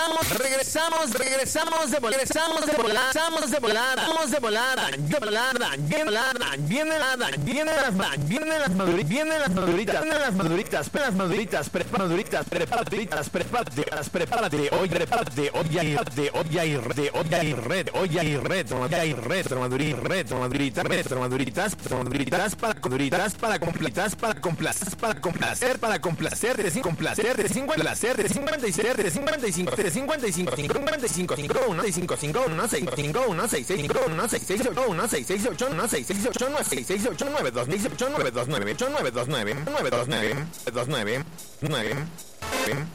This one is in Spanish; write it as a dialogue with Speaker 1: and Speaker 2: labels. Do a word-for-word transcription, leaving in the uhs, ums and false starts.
Speaker 1: regresamos, regresamos, regresamos de volar, regresamos de volar, regresamos de volar, vamos de volar, de volar, de volar, viene la, viene las, vienen las maduritas, vienen las maduritas, vienen las maduritas, las maduritas, prepara maduritas, prepárate, prepárate, prepárate, hoy prepárate, hoy hay red, hoy hay red, hoy hay red, hoy hay red, hoy hay red, maduritas, red, maduritas, red, maduritas, maduritas, para maduritas, para complacer, para complacer, para complacer, para complacer, de sin complacer, de sin complacer, de cincuenta y seis, de cincuenta y cinco, de cincuenta y cinco, cincuenta y cinco, cinco, uno, cinco, cinco, uno, seis, cinco, uno, seis, seis, cinco, uno, seis, seis, ocho, uno, seis, seis, ocho, uno, seis, seis, ocho, nueve, seis, seis, ocho, nueve, dos, ocho, nueve, dos, nueve, ocho, nueve, dos, nueve, ocho, nueve, dos, nueve, nueve, dos, nueve, dos, nueve, nueve.